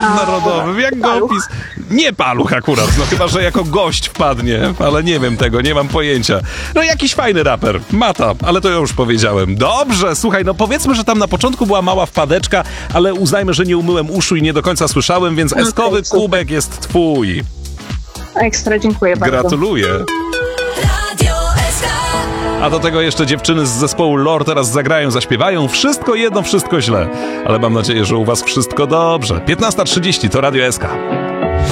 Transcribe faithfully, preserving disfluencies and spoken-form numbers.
narodowym, jak go opis... Nie Paluch akurat, no chyba, że jako gość wpadnie, ale nie wiem tego, nie mam pojęcia. No jakiś fajny raper, Mata, ale to ja już powiedziałem. Dobrze, słuchaj, no powiedzmy, że tam na początku była mała wpadeczka, ale uznajmy, że nie umyłem uszu i nie do końca słyszałem, więc Okay, eskowy super. kubek jest twój. Ekstra, dziękuję bardzo. Gratuluję. A do tego jeszcze dziewczyny z zespołu Lore teraz zagrają, zaśpiewają. Wszystko jedno, wszystko źle. Ale mam nadzieję, że u was wszystko dobrze. piętnasta trzydzieści to Radio S K.